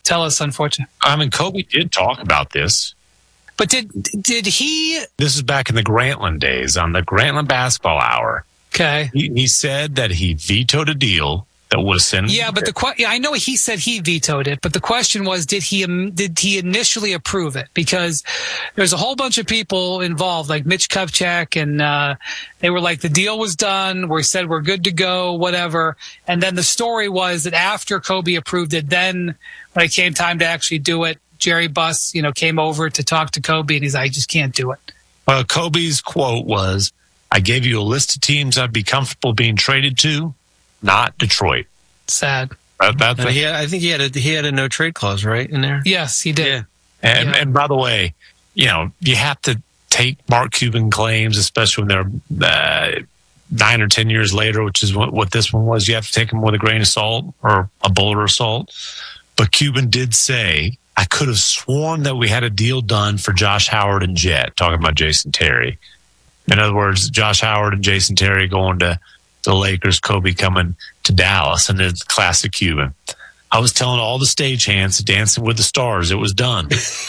tell us, unfortunately. I mean, Kobe did talk about this. But did he? This is back in the Grantland days on the Grantland Basketball Hour. Okay. He said that he vetoed a deal that would have sent. Yeah, but I know he said he vetoed it, but the question was, did he initially approve it? Because there's a whole bunch of people involved, like Mitch Kupchak, and they were like, the deal was done. We said we're good to go, whatever. And then the story was that after Kobe approved it, then when it came time to actually do it, Jerry Buss, came over to talk to Kobe, and he's like, I just can't do it. Well, Kobe's quote was, I gave you a list of teams I'd be comfortable being traded to, not Detroit. Sad. I think he had a no trade clause, right, in there? Yes, he did. Yeah. And by the way, you have to take Mark Cuban claims, especially when they're 9 or 10 years later, which is what this one was. You have to take them with a grain of salt or a bullet of salt. But Cuban did say, I could have sworn that we had a deal done for Josh Howard and Jet, talking about Jason Terry. In other words, Josh Howard and Jason Terry going to the Lakers, Kobe coming to Dallas, and it's classic Cuban. I was telling all the stagehands, Dancing with the Stars, it was done.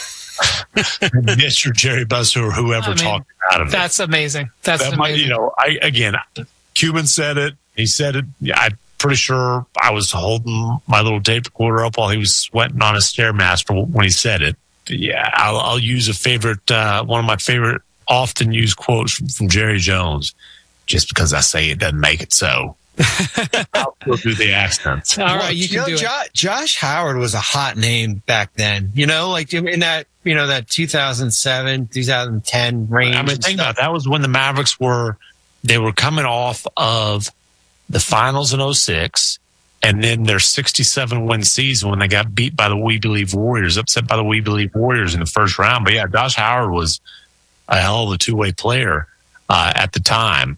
Mr. Jerry Buss or whoever talked out of it. That's amazing. That's amazing. Cuban said it. He said it. I'm pretty sure I was holding my little tape recorder up while he was sweating on his Stairmaster when he said it. But yeah, I'll use a favorite, one of my favorite often used quotes from Jerry Jones. Just because I say it doesn't make it so. I'll still do the accents. All right, you can do it. Josh Howard was a hot name back then. Like in that, that 2007, 2010 range. I mean, think about it. That was when the Mavericks were coming off of the finals in 2006, and then their 67-win season when they got beat by the We Believe Warriors, upset by the We Believe Warriors in the first round. But yeah, Josh Howard was a hell of a two-way player at the time.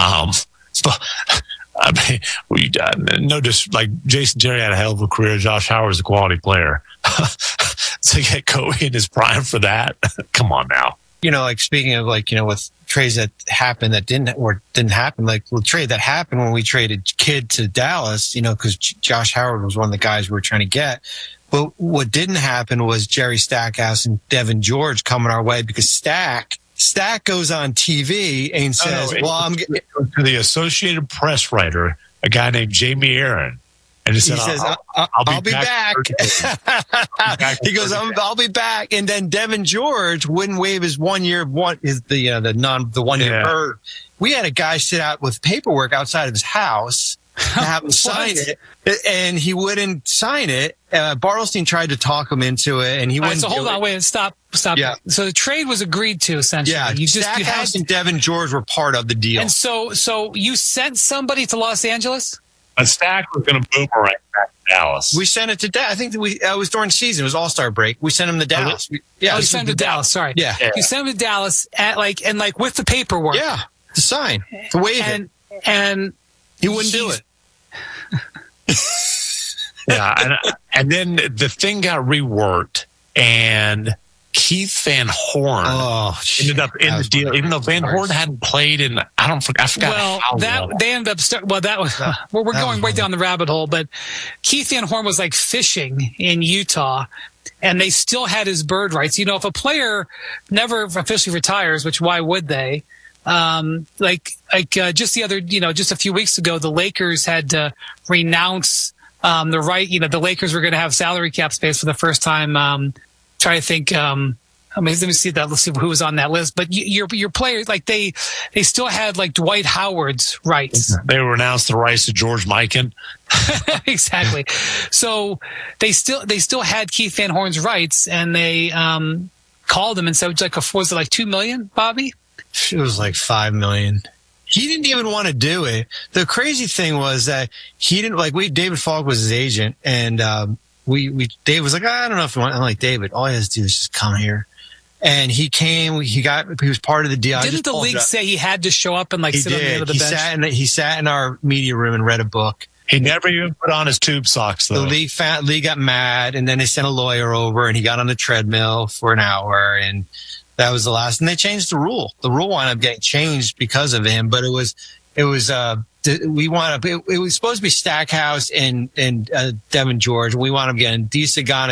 Like Jason Terry had a hell of a career. Josh Howard's a quality player. So get Kobe in his prime for that. Come on now. Like speaking of with trades that happened that didn't happen, like the trade that happened when we traded Kidd to Dallas, because Josh Howard was one of the guys we were trying to get. But what didn't happen was Jerry Stackhouse and Devin George coming our way, because Stack goes on TV and says, I'm getting to the Associated Press writer, a guy named Jamie Aaron. And he says, I'll be back. He goes, I'll be back. And then Devin George wouldn't waive his 1 year, the 1 year bird. We had a guy sit out with paperwork outside of his house to have him sign it, and he wouldn't sign it. Bartelstein tried to talk him into it, and he wouldn't. So hold on, wait, stop. Yeah. So the trade was agreed to, essentially. Yeah, Stackhouse and Devin George were part of the deal. And so you sent somebody to Los Angeles? A Stack was going to boomerang back to Dallas. We sent it to Dallas. I think that it was during season. It was All-Star break. We sent him to Dallas. You sent him to Dallas. Sorry. Yeah. You sent him to Dallas with the paperwork. Yeah, to sign, to waive it. And he wouldn't do it. Yeah, and then the thing got reworked, and Keith Van Horn ended up in the deal, even though Van Horn hadn't played in, I forgot. Well, they ended up we're going right down the rabbit hole, but Keith Van Horn was like fishing in Utah, and they still had his bird rights. If a player never officially retires, which why would they? Just a few weeks ago, the Lakers had to renounce the right. The Lakers were going to have salary cap space for the first time. Try to think. Let me see that. Let's see who was on that list. But your players, like they still had like Dwight Howard's rights. They renounced the rights to George Mikan. Exactly. So they still had Keith Van Horn's rights, and they called him and said, was it like $2 million, Bobby? It was like $5 million. He didn't even want to do it. The crazy thing was that he didn't David Falk was his agent, and Dave was like, I don't know if you want. I'm like, David, all he has to do is just come here. And he came. He was part of the deal. Didn't the league say he had to show up and sit on the end of the bench? He sat in our media room and read a book. He never even put on his tube socks, though. The league got mad, and then they sent a lawyer over, and he got on the treadmill for an hour, and that was the last. And they changed the rule. The rule wound up getting changed because of him, but it was supposed to be Stackhouse and Devin George. We wound up getting D. Sagana